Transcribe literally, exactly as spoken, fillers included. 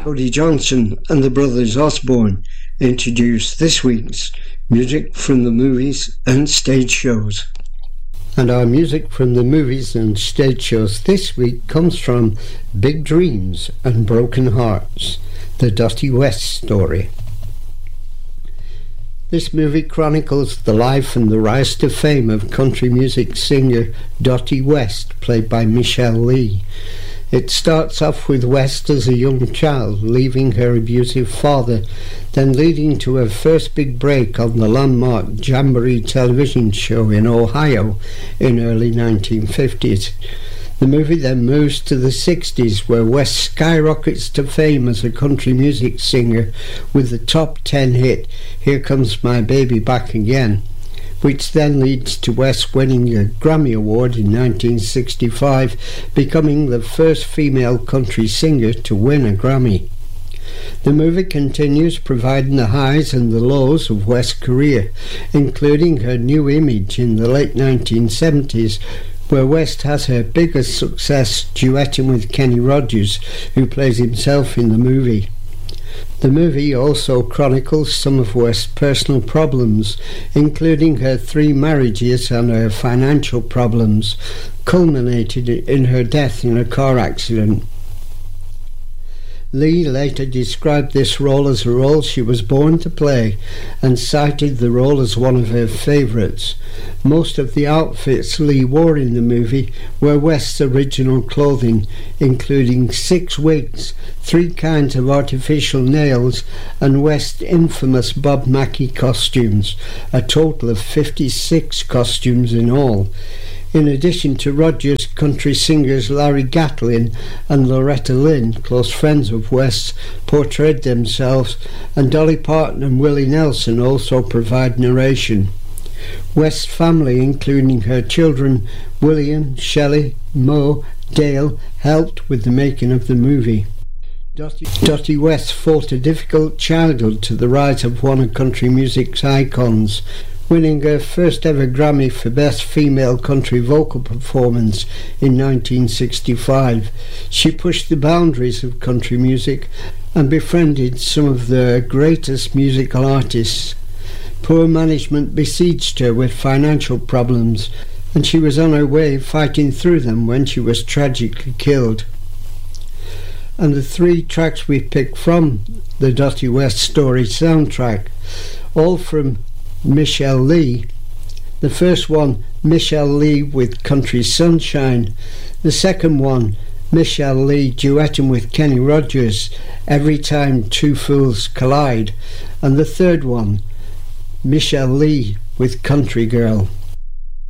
Cody Johnson and the Brothers Osborne introduce this week's music from the movies and stage shows. And our music from the movies and stage shows this week comes from Big Dreams and Broken Hearts, the Dottie West story. This movie chronicles the life and the rise to fame of country music singer Dottie West, played by Michelle Lee. It starts off with West as a young child, leaving her abusive father, then leading to her first big break on the landmark Jamboree television show in Ohio in early nineteen fifties. The movie then moves to the sixties, where West skyrockets to fame as a country music singer with the top ten hit Here Comes My Baby Back Again, which then leads to West winning a Grammy Award in nineteen sixty-five, becoming the first female country singer to win a Grammy. The movie continues providing the highs and the lows of West's career, including her new image in the late nineteen seventies, where West has her biggest success duetting with Kenny Rogers, who plays himself in the movie. The movie also chronicles some of West's personal problems, including her three marriages and her financial problems, culminated in her death in a car accident. Lee later described this role as a role she was born to play and cited the role as one of her favourites. Most of the outfits Lee wore in the movie were West's original clothing, including six wigs, three kinds of artificial nails, and West's infamous Bob Mackie costumes, a total of fifty-six costumes in all. In addition to Rogers, country singers Larry Gatlin and Loretta Lynn, close friends of West's, portrayed themselves, and Dolly Parton and Willie Nelson also provide narration. West's family, including her children William, Shelley, Mo, Dale, helped with the making of the movie. Dottie, Dottie West fought a difficult childhood to the rise of one of country music's icons, winning her first ever Grammy for Best Female Country Vocal Performance in nineteen sixty-five. She pushed the boundaries of country music and befriended some of the greatest musical artists. Poor management besieged her with financial problems, and she was on her way fighting through them when she was tragically killed. And the three tracks we picked from the Dottie West story soundtrack, all from Michelle Lee. The first one, Michelle Lee with Country Sunshine. The second one, Michelle Lee duetting with Kenny Rogers, Every Time Two Fools Collide. And the third one, Michelle Lee with Country Girl.